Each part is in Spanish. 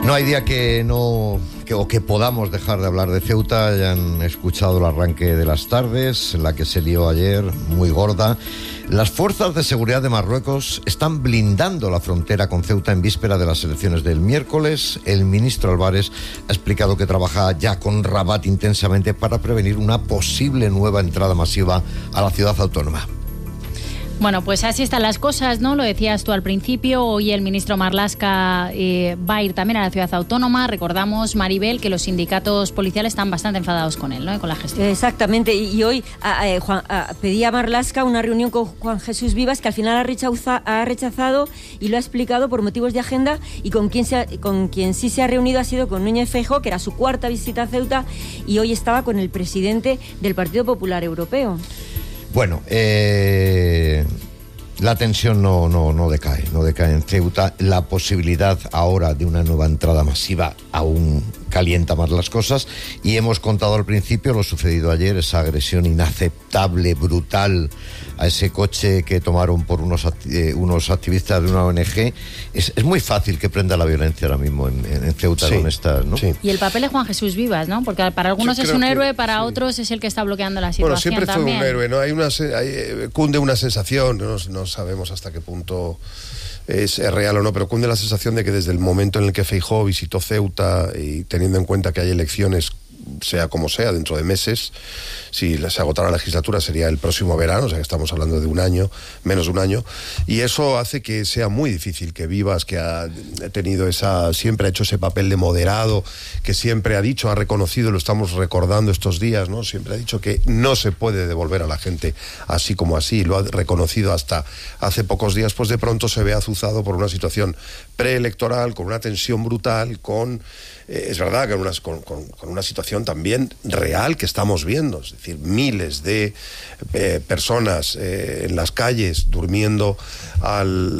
No hay día que podamos dejar de hablar de Ceuta. Ya han escuchado el arranque de las tardes, la que se lió ayer, muy gorda. Las fuerzas de seguridad de Marruecos están blindando la frontera con Ceuta en víspera de las elecciones del miércoles. El ministro Álvarez ha explicado que trabaja ya con Rabat intensamente para prevenir una posible nueva entrada masiva a la ciudad autónoma. Bueno, pues así están las cosas, ¿no? Lo decías tú al principio. Hoy el ministro Marlaska va a ir también a la ciudad autónoma. Recordamos, Maribel, que los sindicatos policiales están bastante enfadados con él, ¿no? Con la gestión. Exactamente. Y hoy pedía Marlaska una reunión con Juan Jesús Vivas, que al final ha rechazado y lo ha explicado por motivos de agenda. Y con quien sí se ha reunido ha sido con Núñez Feijóo, que era su cuarta visita a Ceuta, y hoy estaba con el presidente del Partido Popular Europeo. Bueno, la tensión no decae en Ceuta. La posibilidad ahora de una nueva entrada masiva aún calienta más las cosas, y hemos contado al principio lo sucedido ayer, esa agresión inaceptable, brutal a ese coche que tomaron por unos activistas de una ONG. Es muy fácil que prenda la violencia ahora mismo en Ceuta, sí, donde estás, ¿no? Sí. Y el papel de Juan Jesús Vivas, ¿no? Porque para algunos es un héroe, para otros es el que está bloqueando la situación. Bueno, siempre también fue un héroe, ¿no? Cunde una sensación, no sabemos hasta qué punto es real o no, pero cunde la sensación de que desde el momento en el que Feijóo visitó Ceuta, y teniendo en cuenta que hay elecciones, sea como sea, dentro de meses, si se agotara la legislatura sería el próximo verano, o sea que estamos hablando de un año, menos de un año, y eso hace que sea muy difícil que Vivas, que ha tenido siempre ha hecho ese papel de moderado, que siempre ha reconocido, lo estamos recordando estos días, ¿no? Siempre ha dicho que no se puede devolver a la gente así como así, lo ha reconocido hasta hace pocos días, pues de pronto se ve azuzado por una situación preelectoral, con una tensión brutal, es verdad que con una situación también real que estamos viendo, es decir, miles de personas en las calles durmiendo al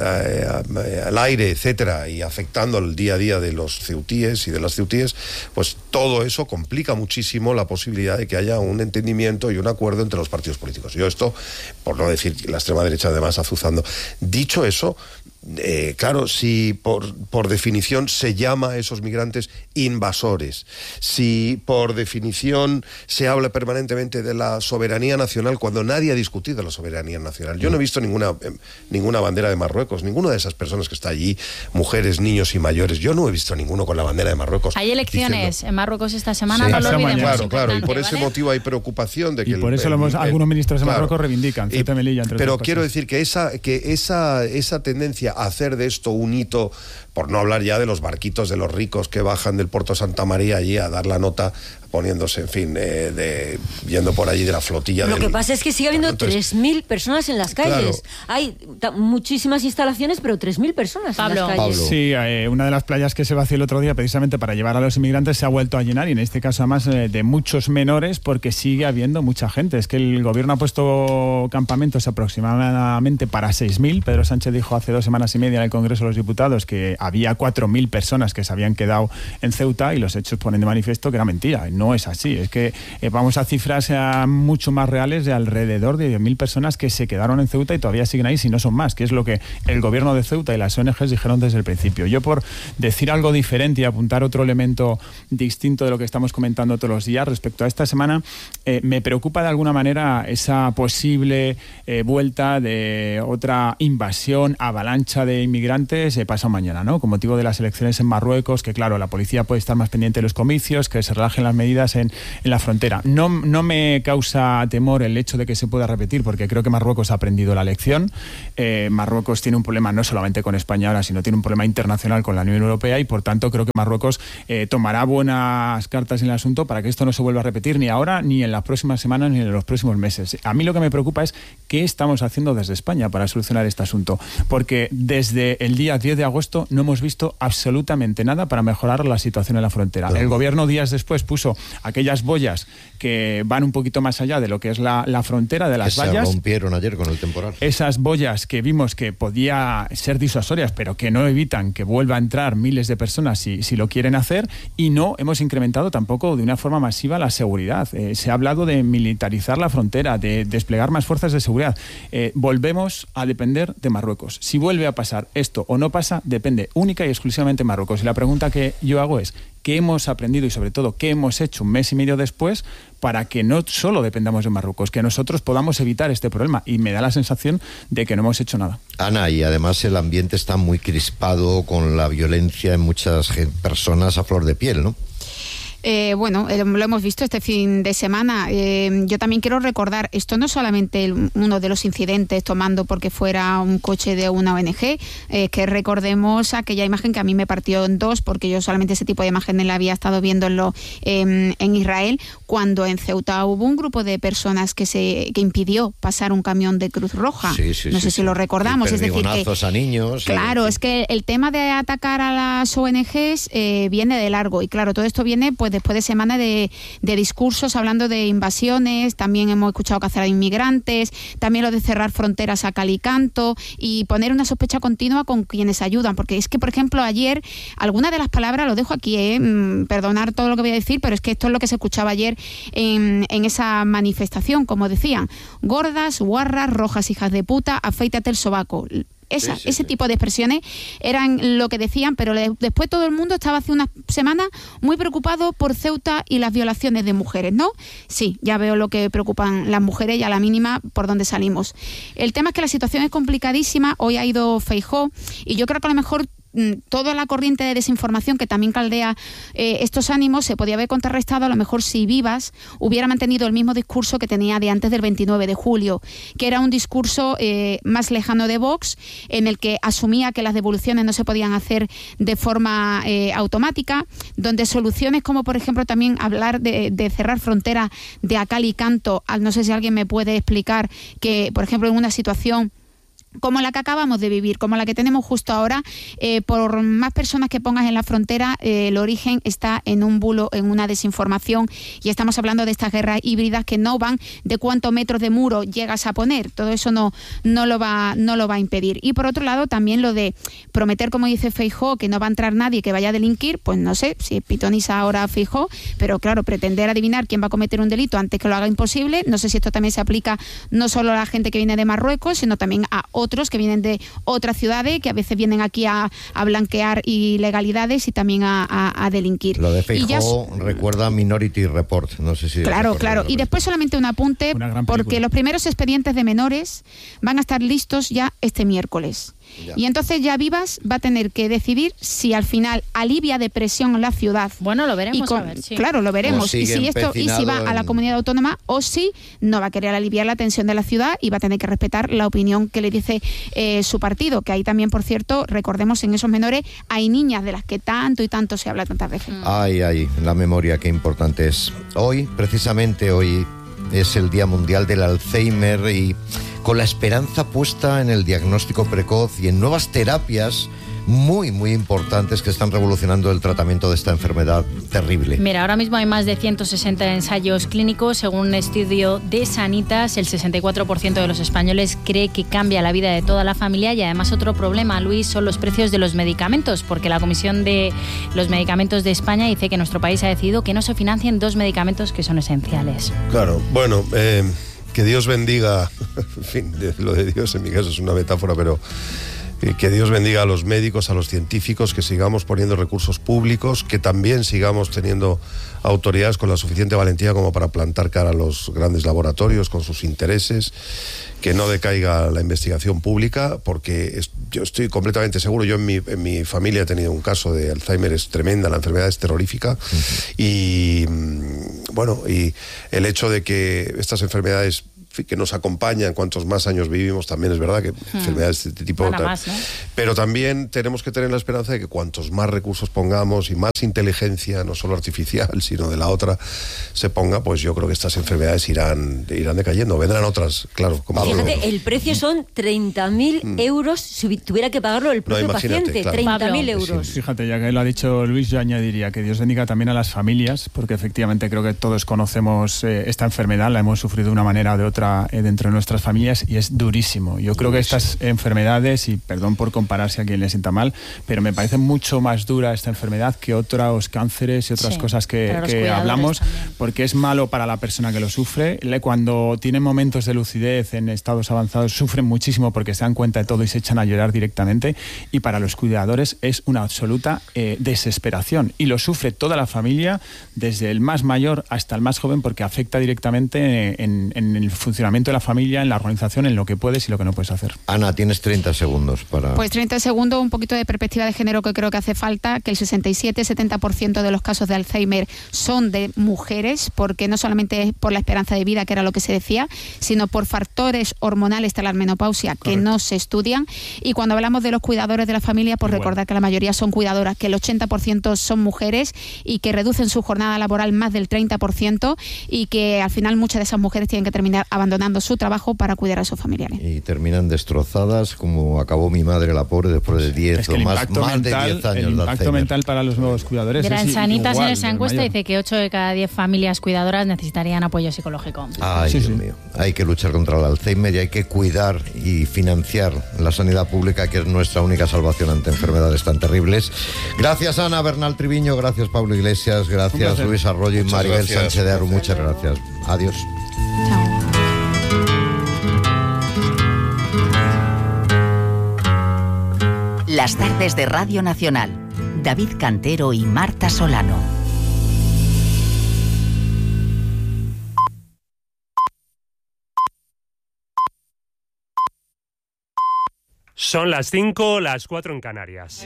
aire, etcétera, y afectando el día a día de los ceutíes y de las ceutíes, pues todo eso complica muchísimo la posibilidad de que haya un entendimiento y un acuerdo entre los partidos políticos. Yo esto, por no decir la extrema derecha además azuzando. Dicho eso, claro, si por definición se llama a esos migrantes invasores, si por definición se habla permanentemente de la soberanía nacional cuando nadie ha discutido la soberanía nacional. Yo no he visto ninguna bandera de Marruecos, ninguna de esas personas que está allí, mujeres, niños y mayores, yo no he visto ninguno con la bandera de Marruecos. Hay elecciones en Marruecos esta semana, sí, no lo olvidemos. Claro, y por ese motivo hay preocupación de que... Y por eso algunos ministros de Marruecos reivindican Ceuta y Melilla. Pero quiero decir que esa tendencia a hacer de esto un hito, por no hablar ya de los barquitos de los ricos que bajan del puerto Santa María allí a dar la nota, poniéndose, en fin, yendo por allí de la flotilla. Lo que pasa es que sigue habiendo 3.000 personas en las calles. Claro. Hay muchísimas instalaciones, pero 3.000 personas en las calles. Sí, una de las playas que se vació el otro día precisamente para llevar a los inmigrantes se ha vuelto a llenar, y en este caso además de muchos menores, porque sigue habiendo mucha gente. Es que el gobierno ha puesto campamentos aproximadamente para 6.000. Pedro Sánchez dijo hace 2 semanas y media en el Congreso de los Diputados que había 4.000 personas que se habían quedado en Ceuta, y los hechos ponen de manifiesto que era mentira. No es así, es que vamos a cifras mucho más reales, de alrededor de 10.000 personas que se quedaron en Ceuta y todavía siguen ahí, si no son más, que es lo que el gobierno de Ceuta y las ONGs dijeron desde el principio. Yo, por decir algo diferente y apuntar otro elemento distinto de lo que estamos comentando todos los días respecto a esta semana, me preocupa de alguna manera esa posible vuelta de otra invasión, avalancha de inmigrantes pasado mañana, ¿no? Con motivo de las elecciones en Marruecos, que claro, la policía puede estar más pendiente de los comicios, que se relajen las medidas en la frontera. No me causa temor el hecho de que se pueda repetir, porque creo que Marruecos ha aprendido la lección. Marruecos tiene un problema no solamente con España ahora, sino tiene un problema internacional con la Unión Europea, y por tanto creo que Marruecos tomará buenas cartas en el asunto para que esto no se vuelva a repetir ni ahora, ni en las próximas semanas, ni en los próximos meses. A mí lo que me preocupa es qué estamos haciendo desde España para solucionar este asunto, porque desde el día 10 de agosto no hemos visto absolutamente nada para mejorar la situación en la frontera. El gobierno días después puso aquellas boyas que van un poquito más allá de lo que es la frontera de las vallas. Se rompieron ayer con el temporal. Esas boyas que vimos que podía ser disuasorias, pero que no evitan que vuelva a entrar miles de personas si lo quieren hacer, y no hemos incrementado tampoco de una forma masiva la seguridad. Se ha hablado de militarizar la frontera, de desplegar más fuerzas de seguridad. Volvemos a depender de Marruecos. Si vuelve pueda pasar esto o no pasa depende única y exclusivamente de Marruecos. Y la pregunta que yo hago es, ¿qué hemos aprendido y sobre todo qué hemos hecho un mes y medio después para que no solo dependamos de Marruecos, que nosotros podamos evitar este problema? Y me da la sensación de que no hemos hecho nada. Ana, y además el ambiente está muy crispado con la violencia en muchas personas a flor de piel, ¿no? Bueno, lo hemos visto este fin de semana. Yo también quiero recordar, esto no es solamente uno de los incidentes tomando porque fuera un coche de una ONG, que recordemos aquella imagen que a mí me partió en dos, porque yo solamente ese tipo de imágenes la había estado viéndolo en Israel, cuando en Ceuta hubo un grupo de personas que impidió pasar un camión de Cruz Roja. No sé si lo recordamos. Es decir, que, a niños. Claro, es que el tema de atacar a las ONGs viene de largo, y claro, todo esto viene pues después de semanas de discursos hablando de invasiones. También hemos escuchado cazar a inmigrantes, también lo de cerrar fronteras a cal y canto y poner una sospecha continua con quienes ayudan, porque es que, por ejemplo, ayer, algunas de las palabras, lo dejo aquí, perdonar todo lo que voy a decir, pero es que esto es lo que se escuchaba ayer en esa manifestación, como decían: gordas, guarras, rojas, hijas de puta, afeítate el sobaco. Ese tipo de expresiones eran lo que decían, pero después todo el mundo estaba hace unas semanas muy preocupado por Ceuta y las violaciones de mujeres, ¿no? Sí, ya veo lo que preocupan las mujeres y a la mínima por donde salimos. El tema es que la situación es complicadísima. Hoy ha ido Feijóo y yo creo que a lo mejor toda la corriente de desinformación que también caldea estos ánimos se podía haber contrarrestado a lo mejor si Vivas hubiera mantenido el mismo discurso que tenía de antes del 29 de julio, que era un discurso más lejano de Vox, en el que asumía que las devoluciones no se podían hacer de forma automática, donde soluciones como, por ejemplo, también hablar de cerrar fronteras de a cal y canto. No sé si alguien me puede explicar que, por ejemplo, en una situación como la que acabamos de vivir, como la que tenemos justo ahora, por más personas que pongas en la frontera, el origen está en un bulo, en una desinformación, y estamos hablando de estas guerras híbridas que no van de cuántos metros de muro llegas a poner. Todo eso no lo va a impedir. Y por otro lado, también lo de prometer, como dice Feijóo, que no va a entrar nadie que vaya a delinquir, pues no sé si pitoniza ahora Feijóo, pero claro, pretender adivinar quién va a cometer un delito antes que lo haga imposible. No sé si esto también se aplica no solo a la gente que viene de Marruecos, sino también a otros que vienen de otras ciudades, que a veces vienen aquí a blanquear ilegalidades y también a delinquir. Lo de Feijóo recuerda Minority Report, no sé si... Claro. Y después solamente un apunte, porque los primeros expedientes de menores van a estar listos ya este miércoles. Ya. Y entonces ya Vivas va a tener que decidir si al final alivia de presión la ciudad. Bueno, lo veremos, a ver, sí. Claro, lo veremos. Y si va a la comunidad autónoma, o si no va a querer aliviar la tensión de la ciudad y va a tener que respetar la opinión que le dice su partido. Que ahí también, por cierto, recordemos, en esos menores hay niñas de las que tanto y tanto se habla tantas veces. Ay, la memoria, qué importante es. Precisamente hoy, es el Día Mundial del Alzheimer, y con la esperanza puesta en el diagnóstico precoz y en nuevas terapias muy, muy importantes que están revolucionando el tratamiento de esta enfermedad terrible. Mira, ahora mismo hay más de 160 ensayos clínicos. Según un estudio de Sanitas, el 64% de los españoles cree que cambia la vida de toda la familia. Y además otro problema, Luis, son los precios de los medicamentos, porque la Comisión de los Medicamentos de España dice que nuestro país ha decidido que no se financien dos medicamentos que son esenciales. Claro, bueno, que Dios bendiga, en fin, lo de Dios en mi caso es una metáfora, pero que Dios bendiga a los médicos, a los científicos, que sigamos poniendo recursos públicos, que también sigamos teniendo autoridades con la suficiente valentía como para plantar cara a los grandes laboratorios con sus intereses, que no decaiga la investigación pública, porque yo estoy completamente seguro, yo en mi familia he tenido un caso de Alzheimer, es tremenda, la enfermedad es terrorífica, y bueno, y el hecho de que estas enfermedades que nos acompañan, cuantos más años vivimos, también es verdad que enfermedades de este tipo... Más, ¿no? Pero también tenemos que tener la esperanza de que cuantos más recursos pongamos y más inteligencia, no solo artificial, sino de la otra, se ponga, pues yo creo que estas enfermedades irán decayendo. Vendrán otras, claro. Como fíjate, el precio son 30.000 euros si tuviera que pagarlo el propio paciente. Claro. 30.000 euros. Sí. Fíjate, ya que lo ha dicho Luis, yo añadiría que Dios bendiga también a las familias, porque efectivamente creo que todos conocemos esta enfermedad, la hemos sufrido de una manera o de otra dentro de nuestras familias y es durísimo. Yo creo que estas enfermedades, y perdón por compararse a quien le sienta mal, pero me parece mucho más dura esta enfermedad que otros cánceres y otras cosas que hablamos, también. Porque es malo para la persona que lo sufre. Cuando tienen momentos de lucidez en estados avanzados sufren muchísimo porque se dan cuenta de todo y se echan a llorar directamente, y para los cuidadores es una absoluta desesperación, y lo sufre toda la familia, desde el más mayor hasta el más joven, porque afecta directamente en el funcionamiento de la familia, en la organización, en lo que puedes y lo que no puedes hacer. Ana, tienes 30 segundos para... Pues 30 segundos, un poquito de perspectiva de género que creo que hace falta, que el 67-70% de los casos de Alzheimer son de mujeres, porque no solamente es por la esperanza de vida, que era lo que se decía, sino por factores hormonales tras la menopausia que no se estudian. Y cuando hablamos de los cuidadores de la familia, pues recordar que la mayoría son cuidadoras, que el 80% son mujeres y que reducen su jornada laboral más del 30%, y que al final muchas de esas mujeres tienen que terminar abandonando su trabajo para cuidar a sus familiares. Y terminan destrozadas, como acabó mi madre, la pobre, después de 10 o más de 10 años de El impacto mental para los nuevos cuidadores Gran es Sanitas igual, en esa encuesta mayor. dice que 8 de cada 10 familias cuidadoras necesitarían apoyo psicológico. Ay, Dios mío. Hay que luchar contra el Alzheimer y hay que cuidar y financiar la sanidad pública, que es nuestra única salvación ante enfermedades tan terribles. Gracias, Ana Bernal Triviño, gracias, Pablo Iglesias, gracias, Luis Arroyo y Maribel Sánchez de Aru. Muchas gracias. Adiós. Chao. Las tardes de Radio Nacional. David Cantero y Marta Solano. Son las 5, las 4 en Canarias.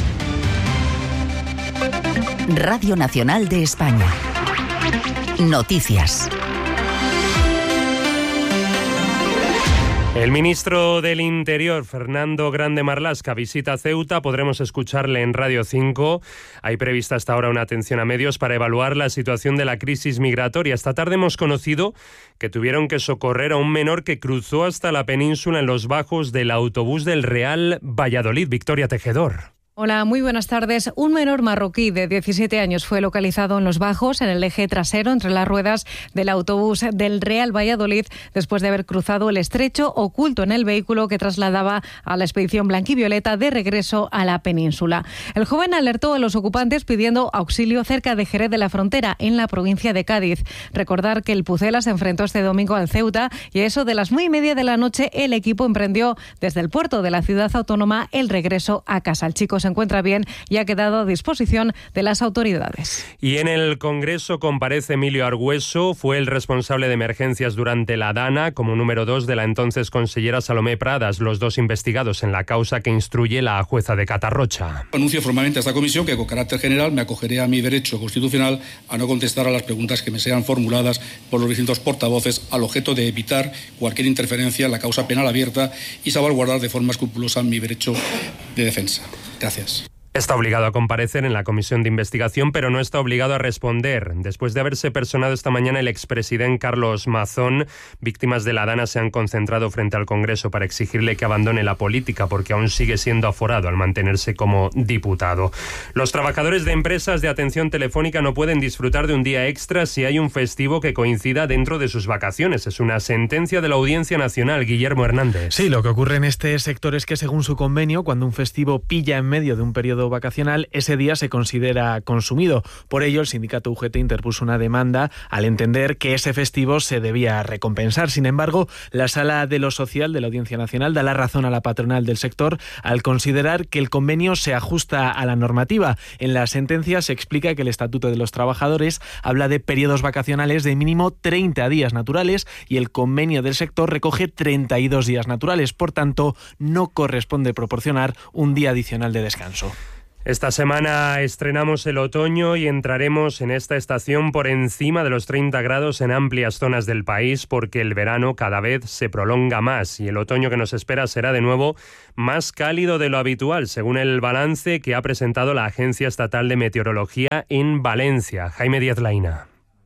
Radio Nacional de España. Noticias. El ministro del Interior, Fernando Grande Marlaska, visita Ceuta. Podremos escucharle en Radio 5. Hay prevista hasta ahora una atención a medios para evaluar la situación de la crisis migratoria. Esta tarde hemos conocido que tuvieron que socorrer a un menor que cruzó hasta la península en los bajos del autobús del Real Valladolid. Victoria Tejedor. Hola, muy buenas tardes. Un menor marroquí de 17 años fue localizado en los bajos, en el eje trasero, entre las ruedas del autobús del Real Valladolid, después de haber cruzado el estrecho, oculto en el vehículo que trasladaba a la expedición blanquivioleta de regreso a la península. El joven alertó a los ocupantes pidiendo auxilio cerca de Jerez de la Frontera, en la provincia de Cádiz. Recordar que el Pucela se enfrentó este domingo al Ceuta y a eso de las 9:30 de la noche el equipo emprendió desde el puerto de la ciudad autónoma el regreso a casa. El chico se encuentra bien y ha quedado a disposición de las autoridades. Y en el Congreso comparece Emilio Argüeso. Fue el responsable de emergencias durante la Dana, como número 2 de la entonces consellera Salomé Pradas, los dos investigados en la causa que instruye la jueza de Catarrocha. Anuncio formalmente a esta comisión que, con carácter general, me acogeré a mi derecho constitucional a no contestar a las preguntas que me sean formuladas por los distintos portavoces, al objeto de evitar cualquier interferencia en la causa penal abierta y salvaguardar de forma escrupulosa mi derecho de defensa. Gracias. Está obligado a comparecer en la comisión de investigación, pero no está obligado a responder. Después de haberse personado esta mañana el expresidente Carlos Mazón, víctimas de la Dana se han concentrado frente al Congreso para exigirle que abandone la política, porque aún sigue siendo aforado al mantenerse como diputado. Los trabajadores de empresas de atención telefónica no pueden disfrutar de un día extra si hay un festivo que coincida dentro de sus vacaciones. Es una sentencia de la Audiencia Nacional. Guillermo Hernández. Sí, lo que ocurre en este sector es que, según su convenio, cuando un festivo pilla en medio de un periodo vacacional, ese día se considera consumido. Por ello, el sindicato UGT interpuso una demanda al entender que ese festivo se debía recompensar. Sin embargo, la Sala de lo Social de la Audiencia Nacional da la razón a la patronal del sector al considerar que el convenio se ajusta a la normativa. En la sentencia se explica que el Estatuto de los Trabajadores habla de periodos vacacionales de mínimo 30 días naturales y el convenio del sector recoge 32 días naturales. Por tanto, no corresponde proporcionar un día adicional de descanso. Esta semana estrenamos el otoño y entraremos en esta estación por encima de los 30 grados en amplias zonas del país, porque el verano cada vez se prolonga más y el otoño que nos espera será de nuevo más cálido de lo habitual, según el balance que ha presentado la Agencia Estatal de Meteorología en Valencia. Jaime Díaz Laína.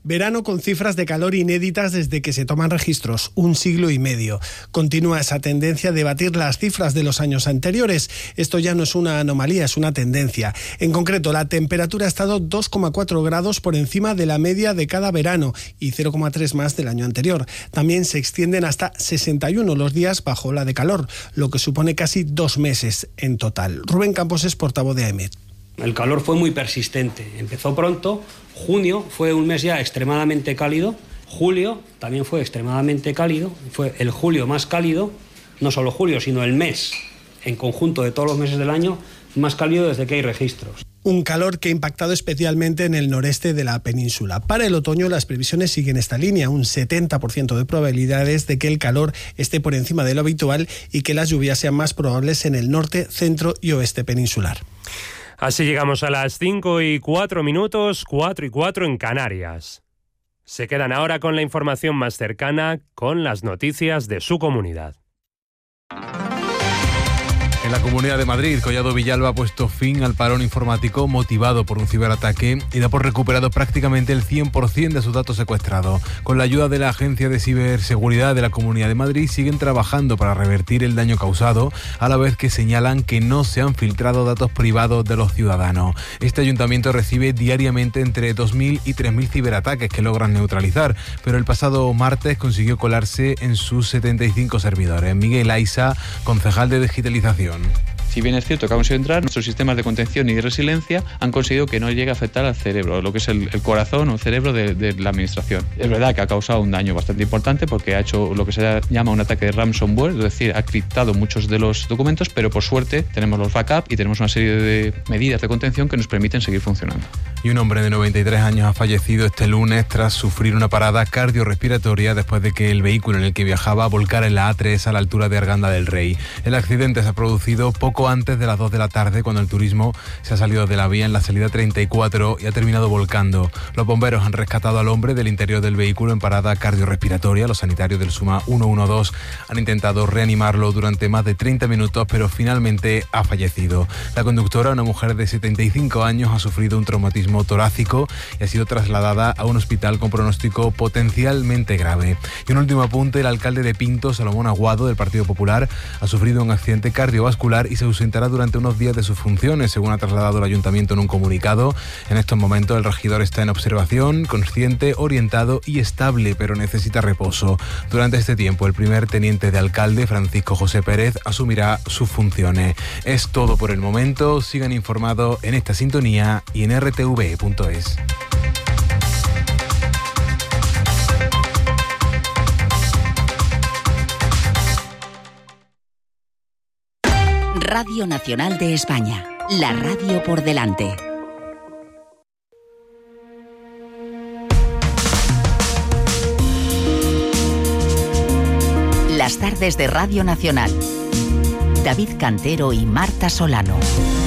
Verano con cifras de calor inéditas desde que se toman registros, 1 siglo y medio. Continúa esa tendencia de batir las cifras de los años anteriores. Esto ya no es una anomalía, es una tendencia. En concreto, la temperatura ha estado 2,4 grados por encima de la media de cada verano y 0,3 más del año anterior. También se extienden hasta 61 los días bajo ola de calor, lo que supone casi 2 meses en total. Rubén Campos es portavoz de AEMET. El calor fue muy persistente, empezó pronto, junio fue un mes ya extremadamente cálido, julio también fue extremadamente cálido, fue el julio más cálido, no solo julio, sino el mes, en conjunto de todos los meses del año, más cálido desde que hay registros. Un calor que ha impactado especialmente en el noreste de la península. Para el otoño las previsiones siguen esta línea, un 70% de probabilidades de que el calor esté por encima de lo habitual y que las lluvias sean más probables en el norte, centro y oeste peninsular. Así llegamos a las 5:04, 4:04 en Canarias. Se quedan ahora con la información más cercana, con las noticias de su comunidad. En la Comunidad de Madrid, Collado Villalba ha puesto fin al parón informático motivado por un ciberataque y da por recuperado prácticamente el 100% de sus datos secuestrados. Con la ayuda de la Agencia de Ciberseguridad de la Comunidad de Madrid siguen trabajando para revertir el daño causado, a la vez que señalan que no se han filtrado datos privados de los ciudadanos. Este ayuntamiento recibe diariamente entre 2.000 y 3.000 ciberataques que logran neutralizar, pero el pasado martes consiguió colarse en sus 75 servidores. Miguel Aiza, concejal de digitalización. Si bien es cierto que ha conseguido entrar, nuestros sistemas de contención y de resiliencia han conseguido que no llegue a afectar al cerebro, lo que es el corazón o el cerebro de la administración. Es verdad que ha causado un daño bastante importante porque ha hecho lo que se llama un ataque de ransomware, es decir, ha criptado muchos de los documentos, pero por suerte tenemos los backups y tenemos una serie de medidas de contención que nos permiten seguir funcionando. Y un hombre de 93 años ha fallecido este lunes tras sufrir una parada cardiorrespiratoria después de que el vehículo en el que viajaba volcara en la A3 a la altura de Arganda del Rey. El accidente se ha producido poco antes de las 2 de la tarde, cuando el turismo se ha salido de la vía en la salida 34 y ha terminado volcando. Los bomberos han rescatado al hombre del interior del vehículo en parada cardiorrespiratoria. Los sanitarios del SUMA 112 han intentado reanimarlo durante más de 30 minutos, pero finalmente ha fallecido. La conductora, una mujer de 75 años, ha sufrido un traumatismo torácico y ha sido trasladada a un hospital con pronóstico potencialmente grave. Y un último apunte: el alcalde de Pinto, Salomón Aguado, del Partido Popular, ha sufrido un accidente cardiovascular y se ausentará durante unos días de sus funciones, según ha trasladado el ayuntamiento en un comunicado. En estos momentos el regidor está en observación, consciente, orientado y estable, pero necesita reposo. Durante este tiempo, el primer teniente de alcalde, Francisco José Pérez, asumirá sus funciones. Es todo por el momento. Sigan informados en esta sintonía y en rtv.es. Radio Nacional de España, la radio por delante. Las tardes de Radio Nacional. David Cantero y Marta Solano.